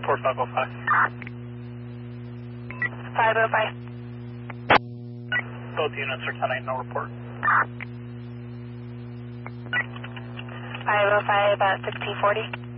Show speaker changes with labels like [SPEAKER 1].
[SPEAKER 1] report 505.
[SPEAKER 2] 505.
[SPEAKER 1] Both units are 10-8, no report.
[SPEAKER 2] 505 at 1640.